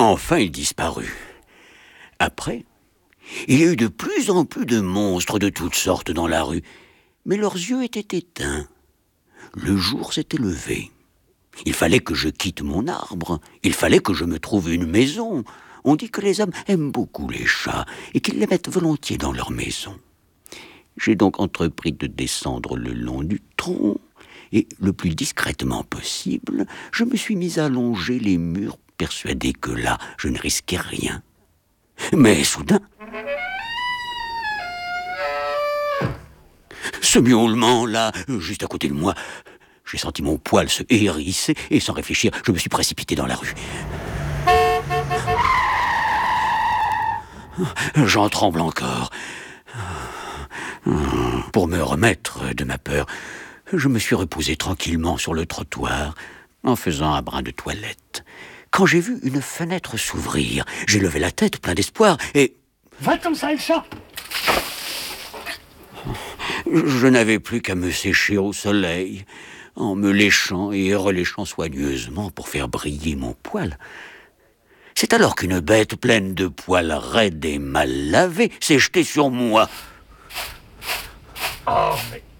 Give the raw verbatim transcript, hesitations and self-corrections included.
Enfin, il disparut. Après, il y a eu de plus en plus de monstres de toutes sortes dans la rue, mais leurs yeux étaient éteints. Le jour s'était levé. Il fallait que je quitte mon arbre. Il fallait que je me trouve une maison. On dit que les hommes aiment beaucoup les chats et qu'ils les mettent volontiers dans leur maison. J'ai donc entrepris de descendre le long du tronc et, le plus discrètement possible, je me suis mis à longer les murs, persuadé que là, je ne risquais rien. Mais soudain, ce miaulement-là, juste à côté de moi, j'ai senti mon poil se hérisser et sans réfléchir, je me suis précipité dans la rue. J'en tremble encore. Pour me remettre de ma peur, je me suis reposé tranquillement sur le trottoir en faisant un brin de toilette. Quand j'ai vu une fenêtre s'ouvrir, j'ai levé la tête plein d'espoir et... Va-t'en, sale chat! Je n'avais plus qu'à me sécher au soleil, en me léchant et reléchant soigneusement pour faire briller mon poil. C'est alors qu'une bête pleine de poils raides et mal lavés s'est jetée sur moi. Oh, mais